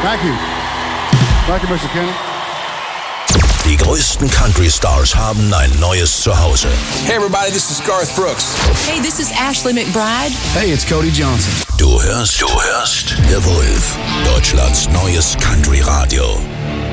Thank you. Thank you, Mr. Kenny. Die größten Country-Stars haben ein neues Zuhause. Hey everybody, this is Garth Brooks. Hey, this is Ashley McBryde. Hey, it's Cody Johnson. Du hörst The Wolf, Deutschlands neues Country-Radio.